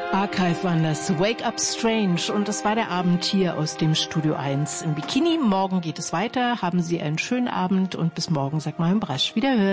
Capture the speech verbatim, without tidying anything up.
Archive waren das, Wake Up Strange, und das war der Abend hier aus dem Studio eins im Bikini. Morgen geht es weiter, haben Sie einen schönen Abend und bis morgen, sagt Marion Brasch. Wiederhören.